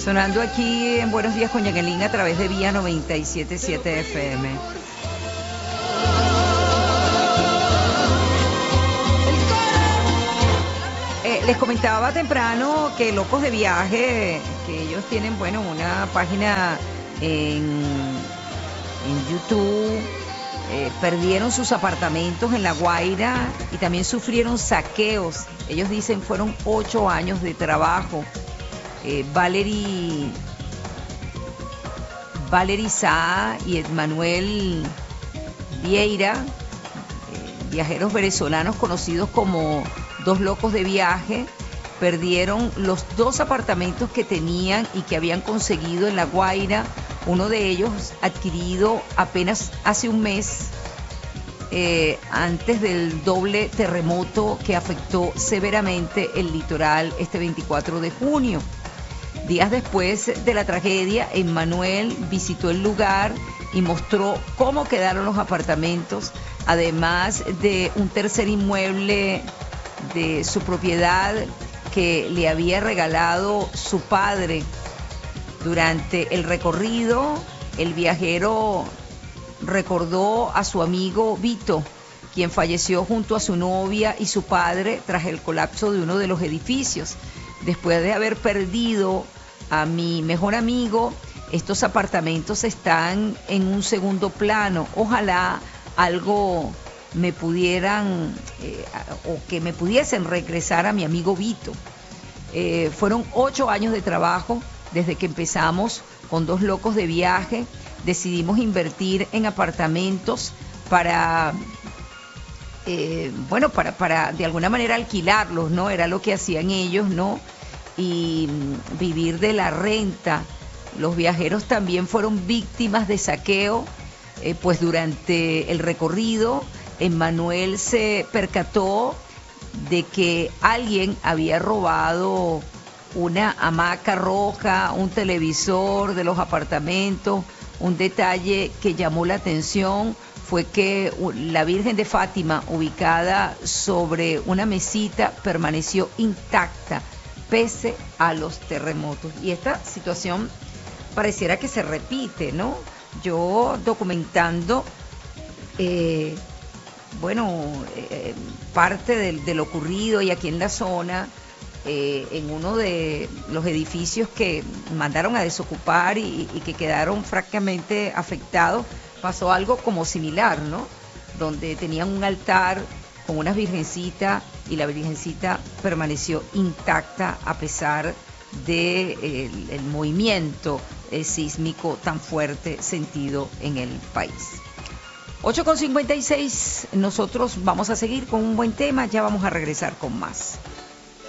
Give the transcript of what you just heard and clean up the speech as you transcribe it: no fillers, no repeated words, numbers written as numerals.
Sonando aquí en Buenos Días con Jacqueline a través de Vía 97.7 FM. Les comentaba temprano que Locos de Viaje, que ellos tienen, bueno, una página en YouTube, perdieron sus apartamentos en La Guaira y también sufrieron saqueos. Ellos dicen fueron 8 años de trabajo. Valerie Sá y Edmanuel Vieira, viajeros venezolanos conocidos como Dos Locos de Viaje, perdieron los 2 apartamentos que tenían y que habían conseguido en La Guaira, uno de ellos adquirido apenas hace un mes, antes del doble terremoto que afectó severamente el litoral este 24 de junio. Días después de la tragedia, Emmanuel visitó el lugar y mostró cómo quedaron los apartamentos, además de un tercer inmueble de su propiedad que le había regalado su padre. Durante el recorrido, el viajero recordó a su amigo Vito, quien falleció junto a su novia y su padre tras el colapso de uno de los edificios. Después de haber perdido a mi mejor amigo, estos apartamentos están en un segundo plano. Ojalá algo me pudieran o que me pudiesen regresar a mi amigo Vito. Fueron 8 años de trabajo desde que empezamos con Dos Locos de Viaje. Decidimos invertir en apartamentos para para de alguna manera alquilarlos, ¿no? Era lo que hacían ellos, ¿no? Y vivir de la renta. Los viajeros también fueron víctimas de saqueo, pues durante el recorrido Emmanuel se percató de que alguien había robado una hamaca roja, un televisor de los apartamentos. Un detalle que llamó la atención fue que la Virgen de Fátima, ubicada sobre una mesita, permaneció intacta pese a los terremotos. Y esta situación pareciera que se repite, ¿no? Yo documentando parte de lo ocurrido y aquí en la zona, en uno de los edificios que mandaron a desocupar y que quedaron francamente afectados, pasó algo como similar, ¿no? Donde tenían un altar con unas virgencitas y la virgencita permaneció intacta a pesar de el movimiento sísmico tan fuerte sentido en el país. 8:56, nosotros vamos a seguir con un buen tema, ya vamos a regresar con más.